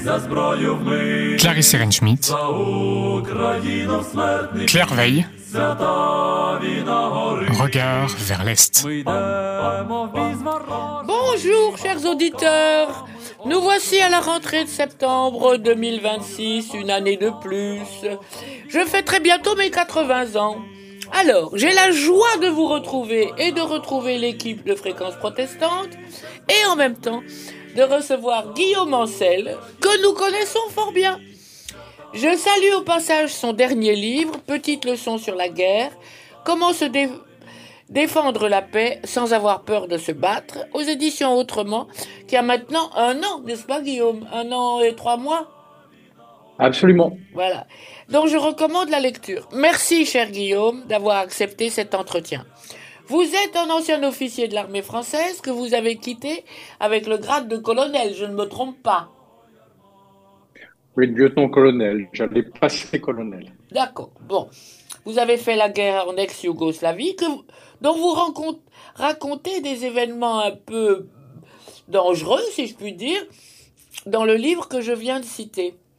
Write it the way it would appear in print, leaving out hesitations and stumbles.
Clarisse Ehrenschmidt, Claire Veille, Regard vers l'Est. Bonjour chers auditeurs, nous voici à la rentrée de septembre 2026, une année de plus. Je fêterai bientôt mes 80 ans. Alors, j'ai la joie de vous retrouver et de retrouver l'équipe de Fréquence Protestante et en même temps de recevoir Guillaume Ancel, que nous connaissons fort bien. Je salue au passage son dernier livre, Petite leçon sur la guerre, comment se défendre la paix sans avoir peur de se battre, aux éditions Autrement, qui a maintenant 1 an, n'est-ce pas Guillaume? 1 an et 3 mois? Absolument. Voilà. Donc je recommande la lecture. Merci cher Guillaume d'avoir accepté cet entretien. Vous êtes un ancien officier de l'armée française que vous avez quitté avec le grade de colonel, je ne me trompe pas. Oui, lieutenant-colonel. J'allais passer colonel. D'accord. Bon. Vous avez fait la guerre en ex-Yougoslavie, dont vous racontez des événements un peu dangereux, si je puis dire, dans le livre que je viens de citer.